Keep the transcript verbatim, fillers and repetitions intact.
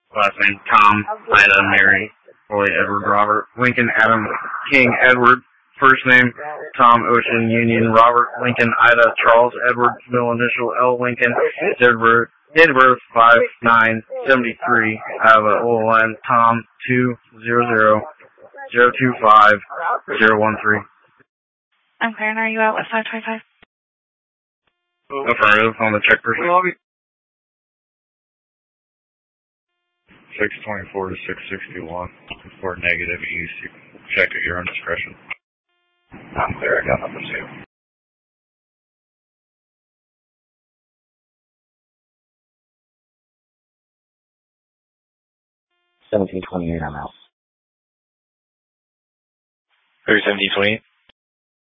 Last name Tom, Ida, Mary, Boy, Edward, Robert, Lincoln, Adam, King, Edward. First name Tom, Ocean, Union, Robert, Lincoln, Ida, Charles, Edward, middle initial L, Lincoln, date of birth, date of birth five nine seventy-three. I have a O L N Tom two zero zero zero two five zero one three. I'm clear. And are you out with five twenty-five? Affirmative on the check person. six twenty-four to six sixty-one. For negative, you check at your own discretion. I'm clear. I got number two. seventeen twenty-eight, I'm out. Or seventeen twenty-eight?